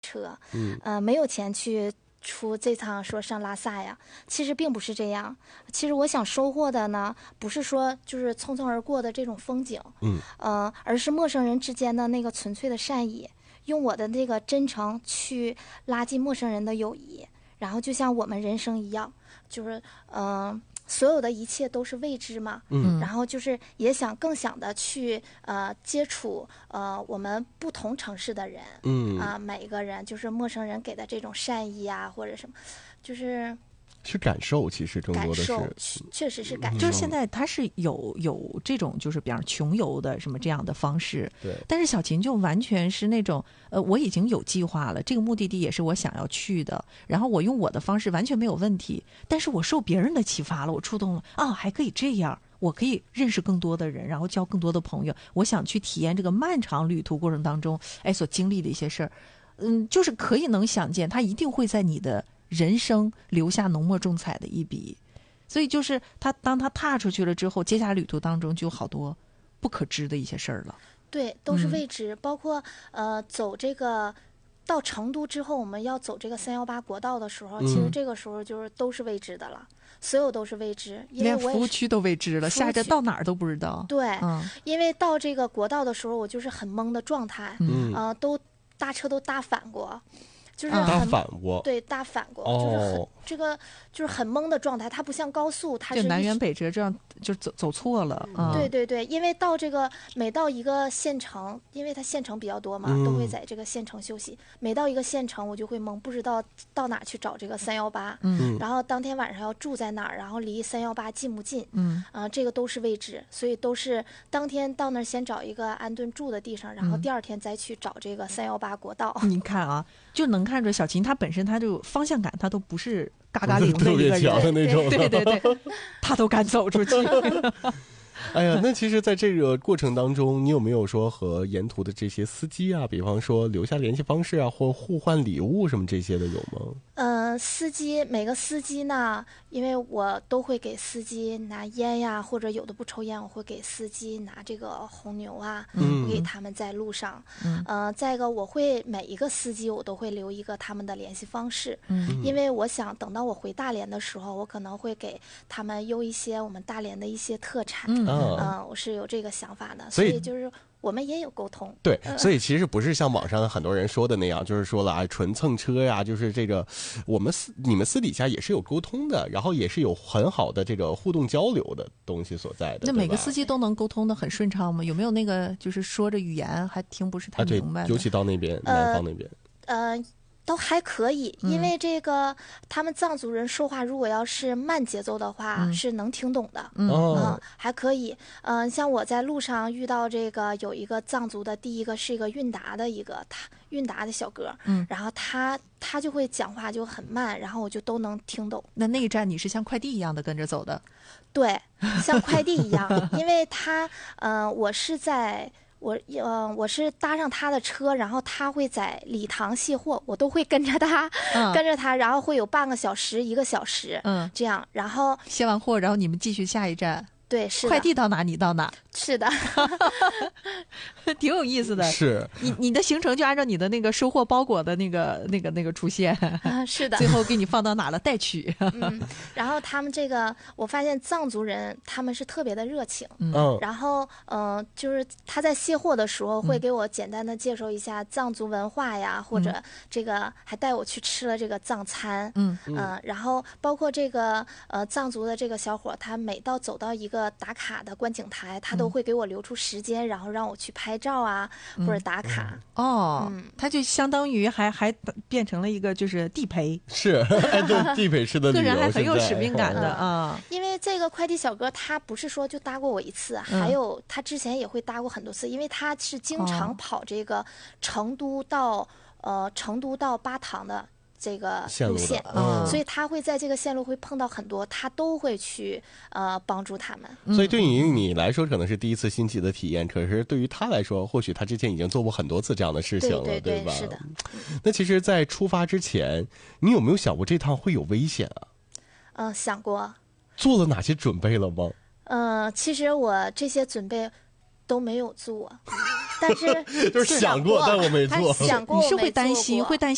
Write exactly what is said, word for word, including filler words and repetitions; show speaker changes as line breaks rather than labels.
车，嗯，呃，没有钱去出这趟说上拉萨呀。其实并不是这样，其实我想收获的呢，不是说就是匆匆而过的这种风景，嗯，呃，而是陌生人之间的那个纯粹的善意，用我的那个真诚去拉近陌生人的友谊。然后就像我们人生一样，就是嗯、呃，所有的一切都是未知嘛，嗯，然后就是也想更想的去呃接触呃我们不同城市的人，嗯啊、呃，每个人就是陌生人给的这种善意啊或者什么，就是
去感受，其实更多的
是确实是感受。
就是现在它是有有这种就是比方穷游的什么这样的方式，
对。
但是小琴就完全是那种呃，我已经有计划了，这个目的地也是我想要去的，然后我用我的方式完全没有问题，但是我受别人的启发了，我触动了啊，还可以这样。我可以认识更多的人，然后交更多的朋友。我想去体验这个漫长旅途过程当中，哎，所经历的一些事儿，嗯，就是可以能想见，它一定会在你的人生留下浓墨重彩的一笔。所以就是他当他踏出去了之后，接下来旅途当中就有好多不可知的一些事儿了。
对，都是未知，嗯、包括呃走这个。到成都之后，我们要走这个三幺八国道的时候，嗯、其实这个时候就是都是未知的了，所有都是未知，因为我
连服务区都未知了，下着到哪儿都不知道。
对、
嗯，
因为到这个国道的时候，我就是很懵的状态，嗯，呃，都搭车都搭反过，就是很、
搭反过，
对，搭反过，
哦、
就是很这个就是很懵的状态，它不像高速，它是
就南辕北辙这样。就走走错了、嗯，
对对对，因为到这个每到一个县城，因为它县城比较多嘛，嗯、都会在这个县城休息。每到一个县城，我就会懵，不知道到哪去找这个三幺八。嗯，然后当天晚上要住在哪儿，然后离三幺八近不近？嗯，啊、呃，这个都是未知，所以都是当天到那儿先找一个安顿住的地方，然后第二天再去找这个三幺八国道。
你看啊，就能看出小琴她本身她就方向感她都不是。嘎嘎灵的一个人，
的那种，
对对对，他都敢走出去。
哎呀，那其实在这个过程当中，你有没有说和沿途的这些司机啊，比方说留下联系方式啊，或互换礼物什么这些的有吗？
呃，司机每个司机呢，因为我都会给司机拿烟呀，或者有的不抽烟，我会给司机拿这个红牛啊，嗯，给他们在路上。嗯，呃，再一个，我会每一个司机我都会留一个他们的联系方式，嗯，因为我想等到我回大连的时候，我可能会给他们邮一些我们大连的一些特产。嗯，呃、我是有这个想法的，所以就是我们也有沟通。
对，所以其实不是像网上很多人说的那样，就是说了啊，纯蹭车呀，就是这个我们私你们私底下也是有沟通的，然后也是有很好的这个互动交流的东西所在的。
那每个司机都能沟通的很顺畅吗？有没有那个就是说着语言还听不是太明白的？
啊、对，尤其到那边、呃、南方那边。
呃。都还可以，因为这个、嗯、他们藏族人说话，如果要是慢节奏的话，嗯、是能听懂的。嗯，嗯还可以。嗯、呃，像我在路上遇到这个有一个藏族的，第一个是一个韵达的一个他韵达的小哥，嗯，然后他他就会讲话就很慢，然后我就都能听懂。
那那一站你是像快递一样的跟着走的？
对，像快递一样，因为他，嗯、呃，我是在。我呃，我是搭上他的车，然后他会在礼堂卸货，我都会跟着他，嗯、跟着他，然后会有半个小时、一个小时，嗯，这样，然后
卸完货，然后你们继续下一站。
对，是
快递到哪你到哪，
是的，
挺有意思的。
是
你你的行程就按照你的那个收货包裹的那个那个那个出现，
啊、是的，
最后给你放到哪了带取。
嗯，然后他们这个，我发现藏族人他们是特别的热情，嗯，然后嗯、呃，就是他在卸货的时候会给我简单的介绍一下藏族文化呀，嗯、或者这个还带我去吃了这个藏餐，嗯嗯、呃，然后包括这个呃藏族的这个小伙，他每到走到一个打卡的观景台，他都会给我留出时间，嗯、然后让我去拍照啊，嗯、或者打卡。
嗯、哦，嗯，他就相当于还还变成了一个就是地陪，
是，哎，对，地陪式的旅游，
个人还很有使命感的啊、
嗯。因为这个快递小哥他不是说就搭过我一次，嗯、还有他之前也会搭过很多次，因为他是经常跑这个成都到、哦、呃成都到巴塘的。这个路线，
嗯、
所以他会在这个线路会碰到很多，他都会去呃帮助他们。
所以对于你来说可能是第一次新奇的体验，可是对于他来说，或许他之前已经做过很多次这样的事情了，
对对对
对吧？
是的。
那其实，在出发之前，你有没有想过这趟会有危险啊？
嗯、呃，想过。
做了哪些准备了吗？
嗯、呃，其实我这些准备都没有做。但是
就是想过，但我没做。
想过，
你是会担心，会担心。